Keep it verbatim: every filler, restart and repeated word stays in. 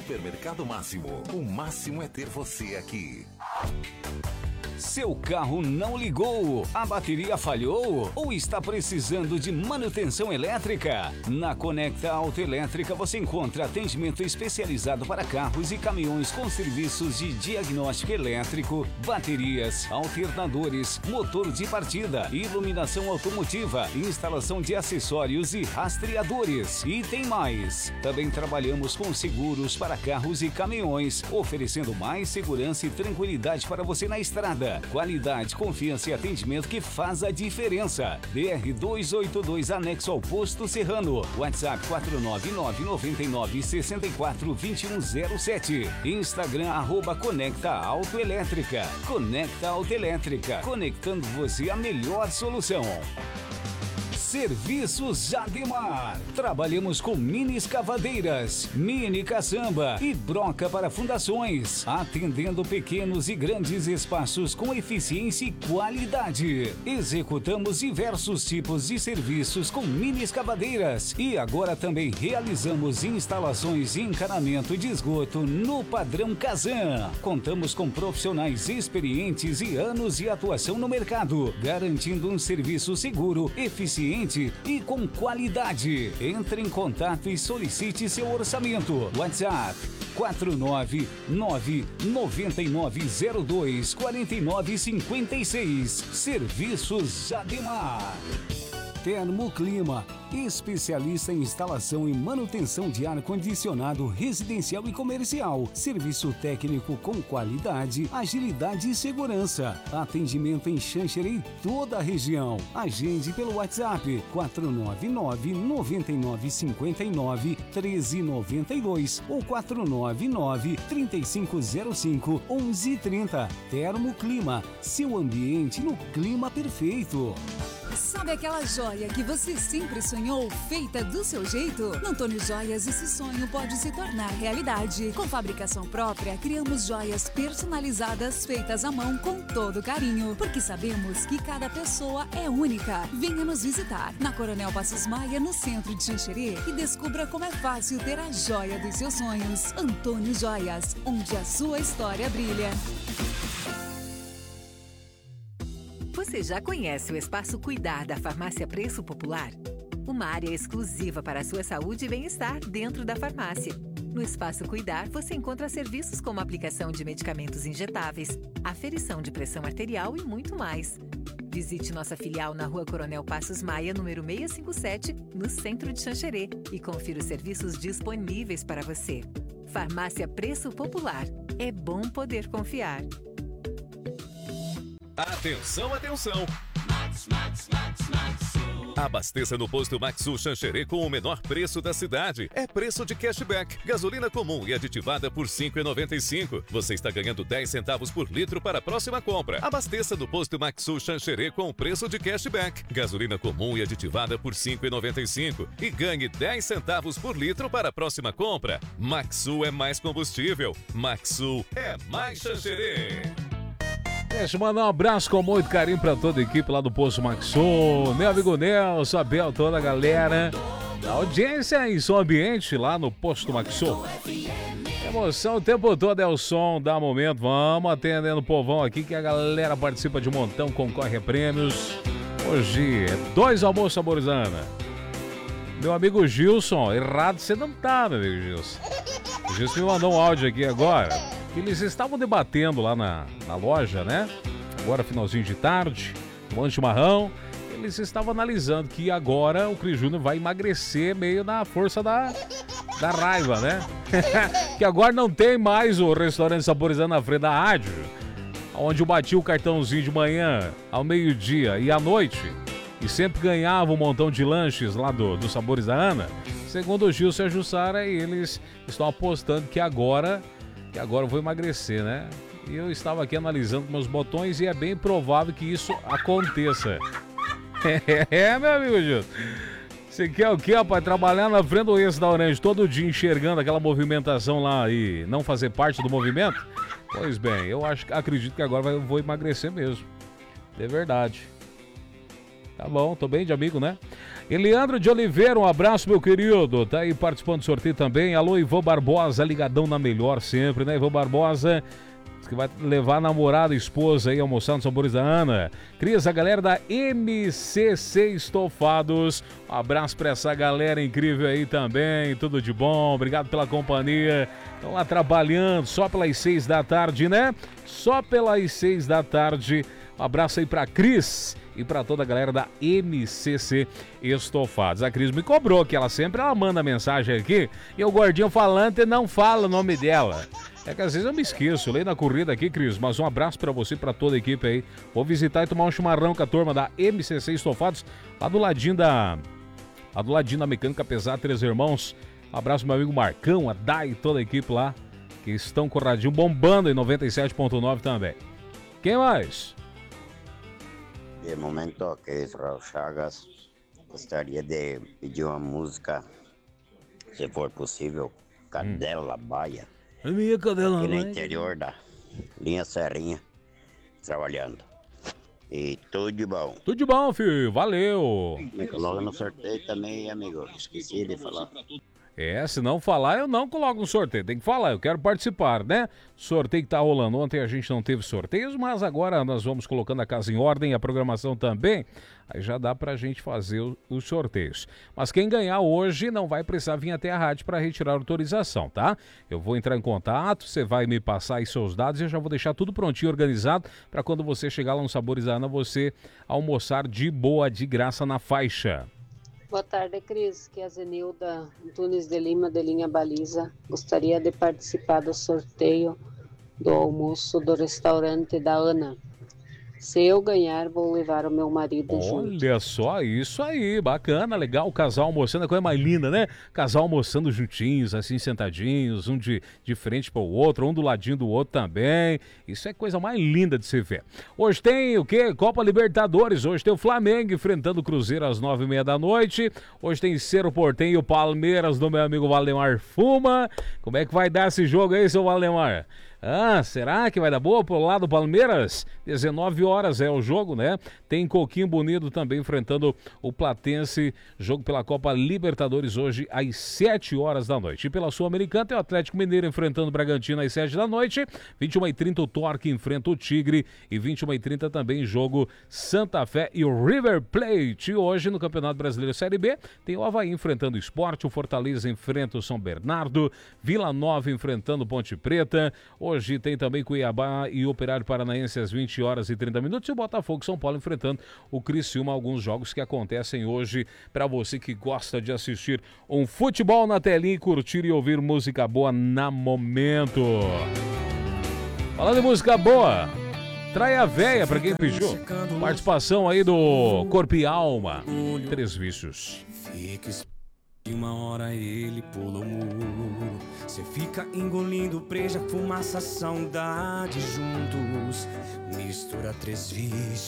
Supermercado Máximo. O máximo é ter você aqui. Seu carro não ligou? A bateria falhou? Ou está precisando de manutenção elétrica? Na Conecta Autoelétrica você encontra atendimento especializado para carros e caminhões com serviços de diagnóstico elétrico, baterias, alternadores, motor de partida, iluminação automotiva, instalação de acessórios e rastreadores. E tem mais! Também trabalhamos com seguros para carros e caminhões, oferecendo mais segurança e tranquilidade para você na estrada. Qualidade, confiança e atendimento que faz a diferença. D R duzentos e oitenta e dois, anexo ao Posto Serrano. WhatsApp quatro nove nove, nove nove, seis quatro, dois um zero sete. Instagram, arroba Conecta Autoelétrica. Conecta Autoelétrica. Conectando você à melhor solução. Serviços Jademar. Trabalhamos com mini escavadeiras, mini caçamba e broca para fundações, atendendo pequenos e grandes espaços com eficiência e qualidade. Executamos diversos tipos de serviços com mini escavadeiras e agora também realizamos instalações e encanamento de esgoto no padrão Kazan. Contamos com profissionais experientes e anos de atuação no mercado, garantindo um serviço seguro, eficiente e com qualidade. Entre em contato e solicite seu orçamento. WhatsApp quatro nove nove, nove nove zero dois, quatro nove cinco seis. Serviços Jademar. Termoclima, especialista em instalação e manutenção de ar-condicionado residencial e comercial. Serviço técnico com qualidade, agilidade e segurança. Atendimento em Xanxerê e toda a região. Agende pelo WhatsApp quatro nove nove, nove nove cinco nove, um três nove dois ou quatro nove nove, três cinco zero cinco, onze trinta. Termoclima, seu ambiente no clima perfeito. Sabe aquela joia que você sempre sonhou, feita do seu jeito? No Antônio Joias, esse sonho pode se tornar realidade. Com fabricação própria, criamos joias personalizadas, feitas à mão com todo carinho, porque sabemos que cada pessoa é única. Venha nos visitar na Coronel Passos Maia, no centro de Xanxerê, e descubra como é fácil ter a joia dos seus sonhos. Antônio Joias, onde a sua história brilha. Você já conhece o Espaço Cuidar da Farmácia Preço Popular? Uma área exclusiva para a sua saúde e bem-estar dentro da farmácia. No Espaço Cuidar, você encontra serviços como aplicação de medicamentos injetáveis, aferição de pressão arterial e muito mais. Visite nossa filial na Rua Coronel Passos Maia, número seiscentos e cinquenta e sete, no centro de Xanxerê, e confira os serviços disponíveis para você. Farmácia Preço Popular. É bom poder confiar. Atenção, atenção! Max, Max, Max, Maxsul. Abasteça no posto Maxsul Xanxerê com o menor preço da cidade. É preço de cashback. Gasolina comum e aditivada por cinco reais e noventa e cinco centavos. Você está ganhando dez centavos por litro para a próxima compra. Abasteça no posto Maxsul Xanxerê com o preço de cashback. Gasolina comum e aditivada por cinco reais e noventa e cinco centavos. E ganhe dez centavos por litro para a próxima compra. Maxsul é mais combustível. Maxsul é mais Xanxerê. Deixa eu mandar um abraço com muito carinho pra toda a equipe lá do Posto Maxsul, meu amigo Nelson, Abel, toda a galera da audiência e som ambiente lá no Posto Maxsul. Emoção o tempo todo é o som, dá momento, vamos atendendo o povão aqui que a galera participa de um montão, concorre a prêmios. Hoje é dois almoços saborizana. Meu amigo Gilson, errado você não tá, meu amigo Gilson. O Gilson me mandou um áudio aqui agora. Eles estavam debatendo lá na, na loja, né? Agora finalzinho de tarde, tomando chimarrão. Eles estavam analisando que agora o Cris Júnior vai emagrecer meio na força da, da raiva, né? Que agora não tem mais o restaurante saborizando na frente da rádio, onde eu bati o cartãozinho de manhã, ao meio-dia e à noite, e sempre ganhava um montão de lanches lá do, do Sabores da Ana. Segundo o Gilson e a Jussara, eles estão apostando que agora... que agora eu vou emagrecer, né? E eu estava aqui analisando meus botões e é bem provável que isso aconteça. É, meu amigo Gilson. Você quer o quê, rapaz? Trabalhar na frente do restaurante todo dia enxergando aquela movimentação lá e não fazer parte do movimento? Pois bem, eu acho, acredito que agora eu vou emagrecer mesmo. É verdade. Tá bom, tô bem de amigo, né? Eliandro de Oliveira, um abraço, meu querido. Tá aí participando do sorteio também. Alô, Ivan Barbosa, ligadão na melhor sempre, né? Ivan Barbosa, que vai levar a namorada, a esposa aí almoçar nos sabores da Ana. Cris, a galera da M C C Estofados. Um abraço pra essa galera incrível aí também. Tudo de bom, obrigado pela companhia. Estão lá trabalhando só pelas seis da tarde, né? Só pelas seis da tarde. Um abraço aí pra Cris e pra toda a galera da M C C Estofados. A Cris me cobrou que ela sempre ela manda mensagem aqui e o gordinho falante não fala o nome dela. É que às vezes eu me esqueço, leio na corrida aqui, Cris, mas um abraço pra você e pra toda a equipe aí. Vou visitar e tomar um chimarrão com a turma da M C C Estofados, lá do ladinho da... lá do ladinho da Mecânica Pesada, Três Irmãos. Um abraço pro meu amigo Marcão, a Dai e toda a equipe lá, que estão com o radinho bombando em noventa e sete ponto nove também. Quem mais? De momento, Cris Raul Chagas, gostaria de pedir uma música, se for possível, Cadela hum. Baia. A minha cadela aqui no interior da linha Serrinha, trabalhando. E tudo de bom. Tudo de bom, filho. Valeu. Me coloca no sorteio também, amigo. Esqueci de falar. É, se não falar, eu não coloco no sorteio. Tem que falar, eu quero participar, né? Sorteio que tá rolando. Ontem a gente não teve sorteios, mas agora nós vamos colocando a casa em ordem, a programação também. Aí já dá pra gente fazer os sorteios. Mas quem ganhar hoje não vai precisar vir até a rádio para retirar a autorização, tá? Eu vou entrar em contato, você vai me passar aí seus dados e eu já vou deixar tudo prontinho, organizado, para quando você chegar lá no Sabores da Ana, você almoçar de boa, de graça na faixa. Boa tarde, Cris. Que é a Zenilda Antunes de Lima, de Linha Baliza. Gostaria de participar do sorteio do almoço do restaurante da Ana. Se eu ganhar, vou levar o meu marido Olha junto. Olha só, isso aí, bacana, legal, o casal almoçando, a coisa mais linda, né? Casal almoçando juntinhos, assim, sentadinhos, um de, de frente para o outro, um do ladinho do outro também. Isso é coisa mais linda de se ver. Hoje tem o quê? Copa Libertadores, hoje tem o Flamengo enfrentando o Cruzeiro às nove e meia da noite. Hoje tem Cerro Porteño e o Palmeiras do meu amigo Valdemar Fuma. Como é que vai dar esse jogo aí, seu Valdemar? Ah, será que vai dar boa pro lado do Palmeiras? dezenove horas é o jogo, né? Tem Coquinho Bonito também enfrentando o Platense, jogo pela Copa Libertadores hoje às sete horas da noite. E pela Sul-Americana tem o Atlético Mineiro enfrentando o Bragantino às sete da noite, vinte e uma e trinta o Torque enfrenta o Tigre e vinte e uma e trinta também jogo Santa Fé e o River Plate. E hoje no Campeonato Brasileiro Série B tem o Avaí enfrentando o Sport, o Fortaleza enfrenta o São Bernardo, Vila Nova enfrentando Ponte Preta. Hoje tem também Cuiabá e Operário Paranaense às vinte horas e trinta minutos e o Botafogo São Paulo enfrentando o Criciúma. Alguns jogos que acontecem hoje para você que gosta de assistir um futebol na telinha e curtir e ouvir música boa na momento. Falando em música boa, Trai a Véia para quem pediu. Participação aí do Corpo e Alma. Três Vícios. E uma hora ele pula o muro. Cê fica engolindo preja, fumaça, saudade juntos. Mistura três vícios.